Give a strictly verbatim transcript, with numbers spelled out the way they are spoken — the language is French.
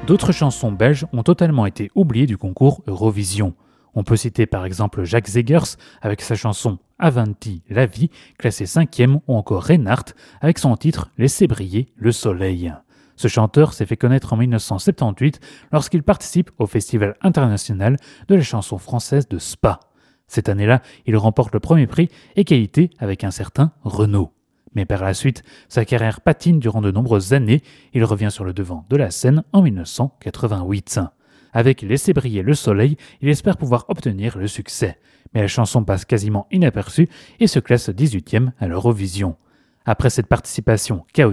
D'autres chansons belges ont totalement été oubliées du concours Eurovision. On peut citer par exemple Jacques Zegers avec sa chanson Avanti la vie, classée cinquième, ou encore Reinhardt avec son titre Laissez briller le soleil. Ce chanteur s'est fait connaître en dix-neuf cent soixante-dix-huit lorsqu'il participe au Festival international de la chanson française de Spa. Cette année-là, il remporte le premier prix égalité avec un certain Renaud. Mais par la suite, sa carrière patine durant de nombreuses années. Il revient sur le devant de la scène en dix-neuf cent quatre-vingt-huit. Avec Laissez briller le soleil, il espère pouvoir obtenir le succès. Mais la chanson passe quasiment inaperçue et se classe dix-huitième à l'Eurovision. Après cette participation chaotique,